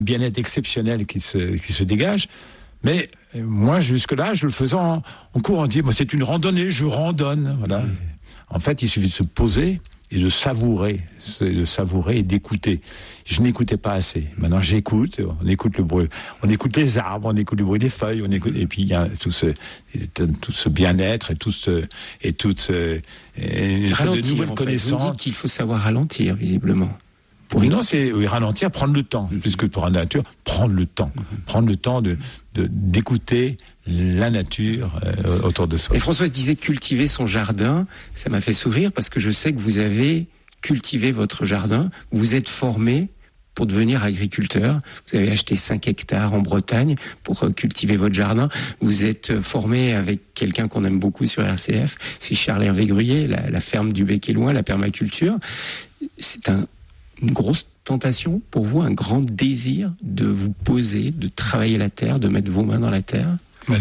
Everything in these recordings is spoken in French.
bien-être exceptionnel qui se dégage. Mais moi, jusque-là, je le faisais en cours. On dit, moi, c'est une randonnée, je randonne. Voilà. En fait, il suffit de se poser et de savourer et d'écouter. Je n'écoutais pas assez. Maintenant, j'écoute. On écoute le bruit, on écoute les arbres, on écoute le bruit des feuilles, et puis il y a tout ce bien-être et ralentir, de nouvelles connaissances. Vous dites qu'il faut savoir ralentir, visiblement. Non, c'est ralentir, prendre le temps, puisque pour la nature, prendre le temps d'écouter la nature autour de soi. Et Françoise disait cultiver son jardin. Ça m'a fait sourire parce que je sais que vous avez cultivé votre jardin. Vous êtes formé pour devenir agriculteur. Vous avez acheté 5 hectares en Bretagne pour cultiver votre jardin. Vous êtes formé avec quelqu'un qu'on aime beaucoup sur RCF. C'est Charles-Hervé Gruyé, la ferme du Bec-et-Loing, la permaculture. C'est une grosse tentation pour vous, un grand désir de vous poser, de travailler la terre, de mettre vos mains dans la terre?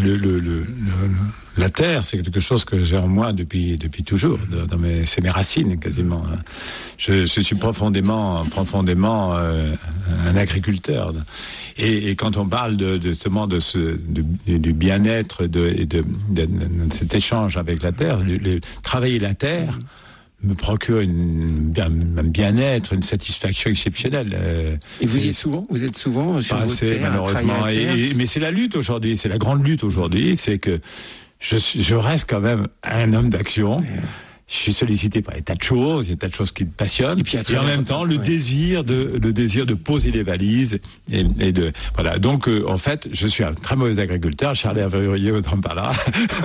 La terre, c'est quelque chose que j'ai en moi depuis toujours. C'est mes racines quasiment. Je suis profondément un agriculteur. Et quand on parle justement du bien-être et de cet échange avec la terre, travailler la terre me procure un bien-être, une satisfaction exceptionnelle. Et vous y êtes souvent? Vous êtes souvent sur votre terre, malheureusement. Mais c'est la lutte aujourd'hui, c'est la grande lutte aujourd'hui, c'est que je reste quand même un homme d'action. Je suis sollicité par des tas de choses, il y a des tas de choses qui me passionnent. Et en même temps, le désir de poser les valises voilà. Donc, en fait, je suis un très mauvais agriculteur. Charles-Hervé Gruyé autant par là.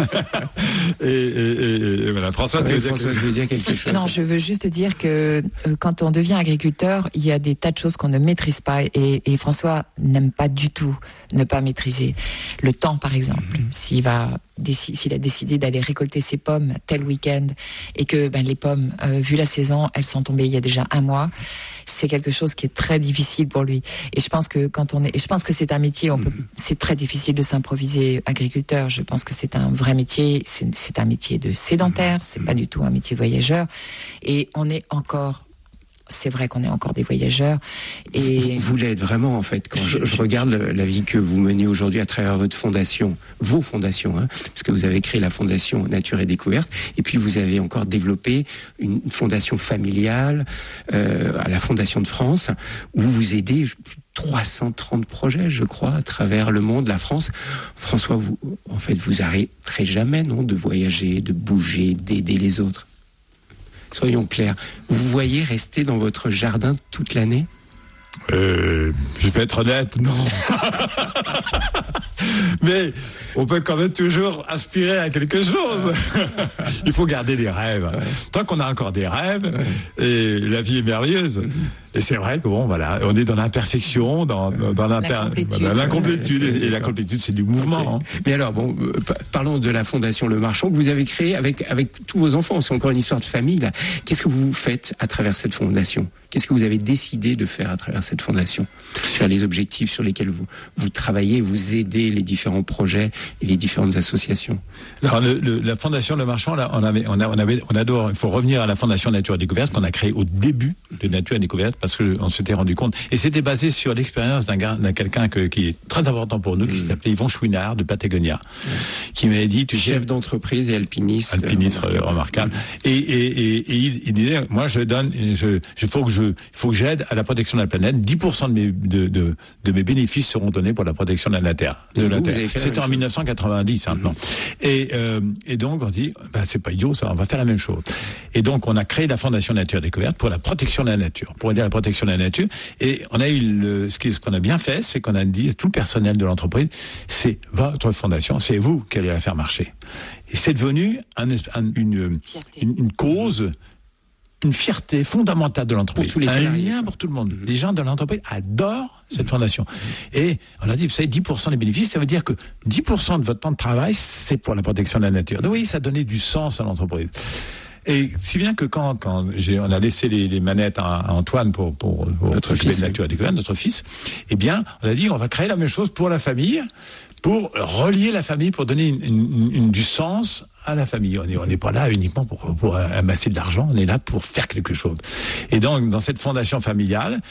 et voilà. François, tu veux dire quelque chose? Non, je veux juste dire que quand on devient agriculteur, il y a des tas de choses qu'on ne maîtrise pas. Et François n'aime pas du tout ne pas maîtriser. Le temps, par exemple. S'il a décidé d'aller récolter ses pommes tel week-end et que les pommes, vu la saison, elles sont tombées il y a déjà 1 mois, c'est quelque chose qui est très difficile pour lui. Et je pense que c'est un métier, c'est très difficile de s'improviser agriculteur. Je pense que c'est un vrai métier, c'est un métier de sédentaire, c'est pas du tout un métier voyageur. Et c'est vrai qu'on est encore des voyageurs. Et vous l'êtes vraiment, en fait. Quand je regarde la vie que vous menez aujourd'hui à travers votre fondation, vos fondations, parce que vous avez créé la fondation Nature et Découverte, et puis vous avez encore développé une fondation familiale à la Fondation de France, où vous aidez 330 projets, je crois, à travers le monde, la France. François, vous arrêterez jamais, non, de voyager, de bouger, d'aider les autres? Soyons clairs, vous voyez rester dans votre jardin toute l'année? Je vais être honnête, non. Mais on peut quand même toujours aspirer à quelque chose. Il faut garder des rêves. Tant qu'on a encore des rêves, et la vie est merveilleuse. Et c'est vrai que on est dans l'imperfection, dans l'incomplétude. Et la complétude, c'est du mouvement. Mais alors, parlons de la Fondation Le Marchand que vous avez créée avec tous vos enfants. C'est encore une histoire de famille, là. Qu'est-ce que vous faites à travers cette fondation? Qu'est-ce que vous avez décidé de faire à travers cette fondation? Sur les objectifs sur lesquels vous travaillez, vous aidez les différents projets et les différentes associations. Alors, la Fondation Le Marchand, là, il faut revenir à la Fondation Nature et Découverte qu'on a créée au début de Nature et Découverte, parce qu'on s'était rendu compte, et c'était basé sur l'expérience d'un quelqu'un qui est très important pour nous, qui s'appelait Yvon Chouinard de Patagonia, qui m'avait dit, chef d'entreprise et alpiniste remarquable. Et il disait, moi il faut que j'aide à la protection de la planète. 10% de mes bénéfices seront donnés pour la protection de la terre. C'était en 1990 maintenant. Et donc on dit, c'est pas idiot ça, on va faire la même chose. Et donc on a créé la Fondation Nature et Découverte pour la protection de la nature, pour aider à la protection de la nature. Et on a eu ce qu'on a bien fait, c'est qu'on a dit tout le personnel de l'entreprise, c'est votre fondation, c'est vous qui allez la faire marcher. Et c'est devenu une cause, une fierté fondamentale de l'entreprise. Pour tous les salariés. Un lien pour tout le monde. Les gens de l'entreprise adorent cette fondation. Et on a dit, vous savez, 10% des bénéfices, ça veut dire que 10% de votre temps de travail, c'est pour la protection de la nature. Donc oui, ça donnait du sens à l'entreprise. Et si bien que quand on a laissé les manettes à Antoine pour s'occuper de Nature et Découverte, notre fils, eh bien, on a dit, on va créer la même chose pour la famille, pour relier la famille, pour donner du sens à la famille. On n'est pas là uniquement pour amasser de l'argent, on est là pour faire quelque chose. Et donc, dans cette fondation familiale,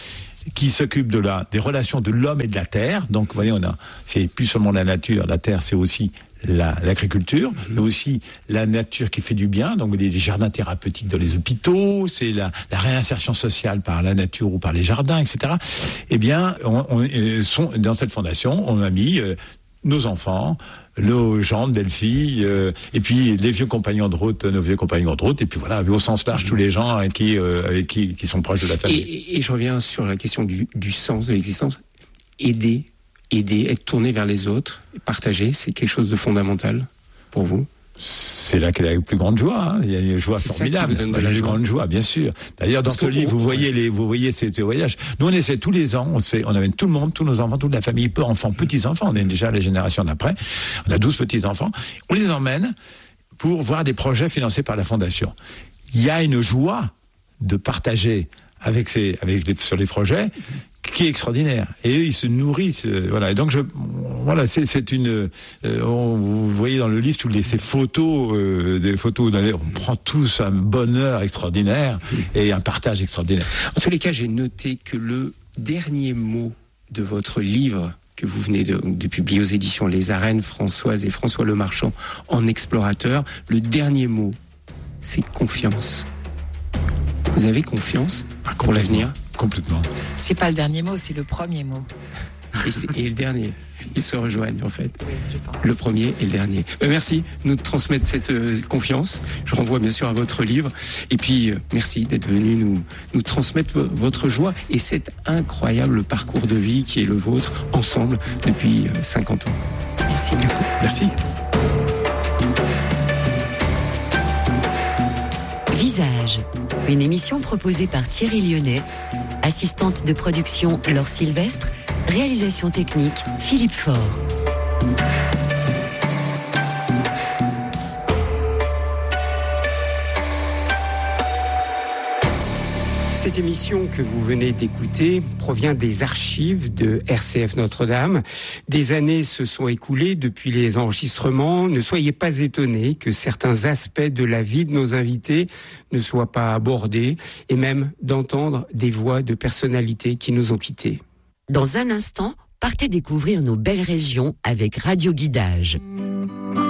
qui s'occupe des relations de l'homme et de la terre. Donc, vous voyez, c'est plus seulement la nature, la terre, c'est aussi l'agriculture, mais aussi la nature qui fait du bien, donc des jardins thérapeutiques dans les hôpitaux, c'est la réinsertion sociale par la nature ou par les jardins, etc. Eh bien, dans cette fondation, on a mis nos enfants, nos gendres, belles-filles, et puis les vieux compagnons de route, nos vieux compagnons de route, et puis voilà, au sens large, tous les gens avec qui sont proches de la famille. Et je reviens sur la question du sens de l'existence. Aider, être tourné vers les autres, partager, c'est quelque chose de fondamental pour vous? C'est là qu'elle a la plus grande joie. Hein. Il y a une joie formidable. Ça qui vous donne de la plus grande joie, bien sûr. D'ailleurs, dans ce livre, vous voyez ces voyages. Nous, on essaie tous les ans, on amène tout le monde, tous nos enfants, toute la famille, enfants, petits-enfants. On est déjà la génération d'après. On a 12 petits-enfants. On les emmène pour voir des projets financés par la Fondation. Il y a une joie de partager sur les projets qui est extraordinaire. Et eux, ils se nourrissent. Voilà. Et donc, c'est une. Vous voyez dans le livre toutes ces photos, des photos. On prend tous un bonheur extraordinaire et un partage extraordinaire. En tous les cas, j'ai noté que le dernier mot de votre livre que vous venez de publier aux éditions Les Arènes, Françoise et François Lemarchand, en explorateur, le dernier mot, c'est confiance. Vous avez confiance pour l'avenir? Complètement. C'est pas le dernier mot, c'est le premier mot. Et le dernier. Ils se rejoignent, en fait. Oui, je pense. Le premier et le dernier. Merci de nous transmettre cette confiance. Je renvoie bien sûr à votre livre. Et puis, merci d'être venu nous transmettre votre joie et cet incroyable parcours de vie qui est le vôtre, ensemble, depuis 50 ans. Merci. Merci. Visage, une émission proposée par Thierry Lyonnais, assistante de production Laure Sylvestre, réalisation technique Philippe Faure. Cette émission que vous venez d'écouter provient des archives de RCF Notre-Dame. Des années se sont écoulées depuis les enregistrements. Ne soyez pas étonnés que certains aspects de la vie de nos invités ne soient pas abordés et même d'entendre des voix de personnalités qui nous ont quittés. Dans un instant, partez découvrir nos belles régions avec Radio Guidage.